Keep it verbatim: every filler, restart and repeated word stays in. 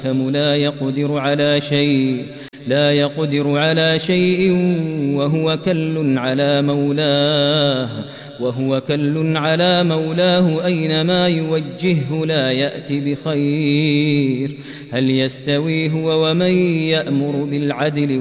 لا يقدر على شيء لا يقدر على شيء وهو كل على مولاه وهو كل على مولاه أينما يوجهه لا يأتي بخير. هل يستوي هو ومن يأمر بالعدل